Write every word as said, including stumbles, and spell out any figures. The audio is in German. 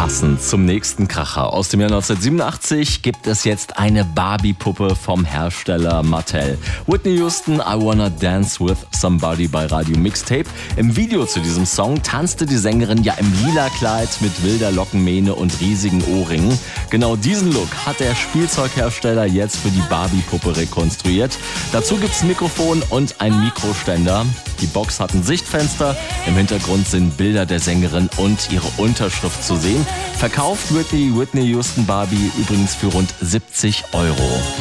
Passend zum nächsten Kracher aus dem Jahr neunzehnhundertsiebenundachtzig gibt es jetzt eine Barbie-Puppe vom Hersteller Mattel. Whitney Houston, I Wanna Dance With Somebody bei Radio Mixtape. Im Video zu diesem Song tanzte die Sängerin ja im lila Kleid mit wilder Lockenmähne und riesigen Ohrringen. Genau diesen Look hat der Spielzeughersteller jetzt für die Barbie-Puppe rekonstruiert. Dazu gibt's ein Mikrofon und ein Mikroständer. Die Box hat ein Sichtfenster. Im Hintergrund sind Bilder der Sängerin und ihre Unterschrift zu sehen. Verkauft wird die Whitney Houston Barbie übrigens für rund siebzig Euro.